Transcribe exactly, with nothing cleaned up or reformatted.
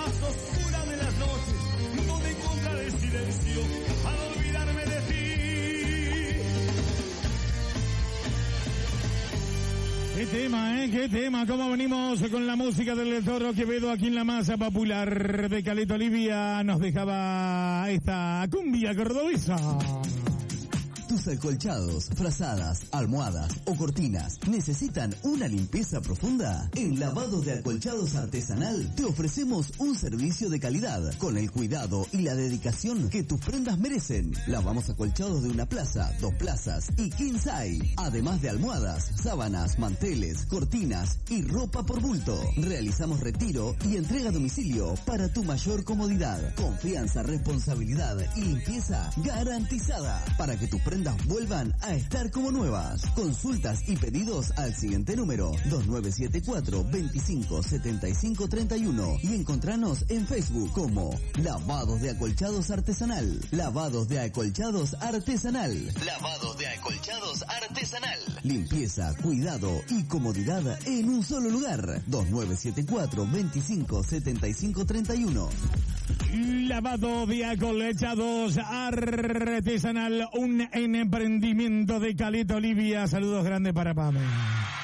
más oscura de las noches, donde encontrar el silencio para olvidarme de ti. Qué tema, eh, qué tema, cómo venimos con la música del Toro Quevedo aquí en la masa popular de Caleta Olivia. Nos dejaba esta cumbia cordobesa. Tus acolchados, frazadas, almohadas o cortinas necesitan una limpieza profunda. En Lavados de Acolchados Artesanal te ofrecemos un servicio de calidad con el cuidado y la dedicación que tus prendas merecen. Lavamos acolchados de una plaza, dos plazas y king size, además de almohadas, sábanas, manteles, cortinas y ropa por bulto. Realizamos retiro y entrega a domicilio para tu mayor comodidad. Confianza, responsabilidad y limpieza garantizada para que tus prendas vuelvan a estar como nuevas. Consultas y pedidos al siguiente número dos nueve siete cuatro, veinticinco, setenta y cinco, treinta y uno y encontranos en Facebook como Lavados de Acolchados Artesanal. Lavados de Acolchados Artesanal. Lavados de Acolchados Artesanal. Limpieza, cuidado y comodidad en un solo lugar. dos nueve siete cuatro, veinticinco, setenta y cinco, treinta y uno. Lavado de Acolchados Artesanal, un emprendimiento de Caleta Olivia. Saludos grandes para Pame.